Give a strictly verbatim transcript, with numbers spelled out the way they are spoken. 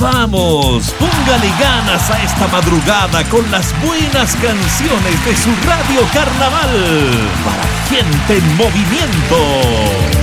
Vamos, póngale ganas a esta madrugada con las buenas canciones de su Radio Carnaval para gente en movimiento.